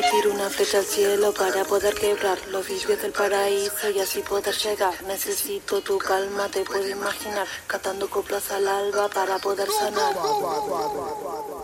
tiro una flecha al cielo para poder quebrar los vidrios del paraíso y así poder llegar. Necesito tu calma, te puedo imaginar, cantando coplas al alba para poder sanar.